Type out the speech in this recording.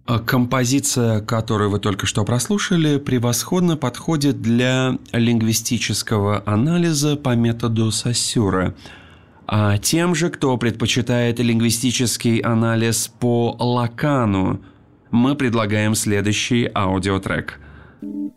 Композиция, которую вы только что прослушали, превосходно подходит для лингвистического анализа по методу Сосюра. А тем же, кто предпочитает лингвистический анализ по Лакану, мы предлагаем следующий аудиотрек.